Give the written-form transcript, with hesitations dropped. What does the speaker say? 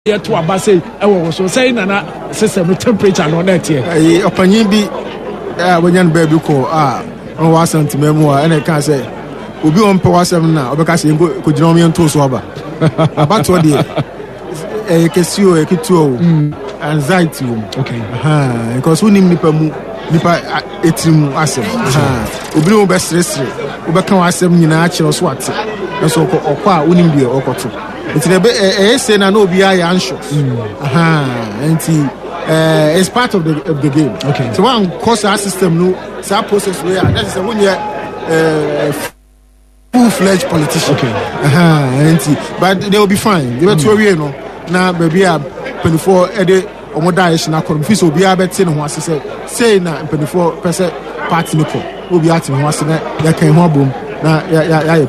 yet to abase so saying na system temperature no net here opanyin bi when yan baby ko on was sentiment and I can say obi on power 7 na obeka say ko jina me nto so aba about what dey kesio ekituo anxiety okay because we nipa mu nipa etim asem obi no be stress obeka wasem nyina a kire so ate so okwa unim bi okoto it's the say na no be anxious it's part of the game. Okay. So one course our system no that process where that is when you full-fledged politician. Okay. But they will be fine. They will worry no. Now baby 24 ede omo direction akọ fi so obi abete ne ho ase say na 24% party no ko obi ati ho ase na ya kan ho abom na ya